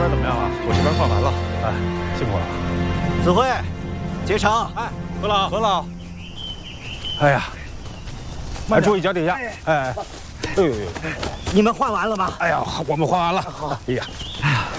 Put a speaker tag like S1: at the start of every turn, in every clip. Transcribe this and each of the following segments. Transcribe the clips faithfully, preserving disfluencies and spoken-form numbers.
S1: 边怎么样了？我这边换完了，哎，辛苦了。
S2: 子辉，结成，
S1: 哎，何老，何老。哎呀，哎，注意脚底下。哎哎，哎呦呦，
S2: 你们换完了吗？
S1: 哎呀，我们换完了。好，哎呀，哎呀，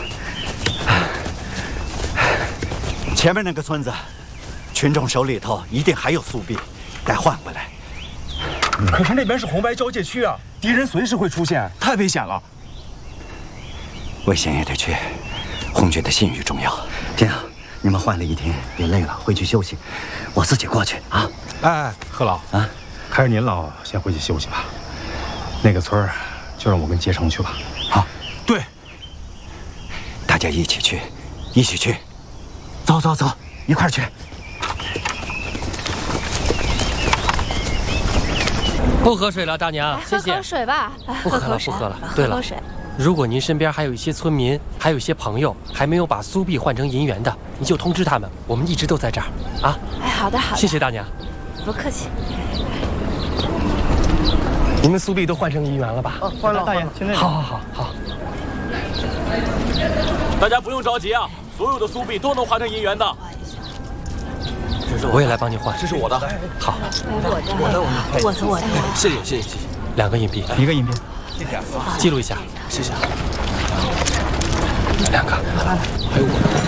S2: 前面那个村子，群众手里头一定还有苏币，该换回来。
S3: 可是那边是红白交界区啊，敌人随时会出现，太危险了。
S2: 危险也得去，红军的信誉重要。这样，你们换了一天，别累了，回去休息，我自己过去啊。
S1: 哎，贺老啊，还是您老先回去休息吧。那个村儿，就让我跟结成去吧。
S2: 好，
S3: 对，
S2: 大家一起去，一起去，走走走，一块儿去。
S4: 不喝水了，大娘，谢谢。
S5: 喝口水吧，
S4: 不喝了，不喝了。对了，如果您身边还有一些村民，还有一些朋友还没有把苏币换成银元的，你就通知他们，我们一直都在这儿啊。
S5: 哎，好的好的。
S4: 谢谢大娘。
S5: 不客气。
S4: 你们苏币都换成银元了吧？
S3: 啊，换了，大爷，现在。
S4: 好好好好。
S6: 大家不用着急啊，所有的苏币都能换成银元的。
S4: 我也来帮你换，
S6: 这是我的。
S4: 好，
S5: 我的，我的，我的，我的，
S6: 谢谢，谢谢，谢谢。
S4: 两个硬币，
S3: 一个硬币，
S6: 谢谢，
S4: 记录一下，
S6: 谢谢。
S4: 两个，
S6: 还有我的。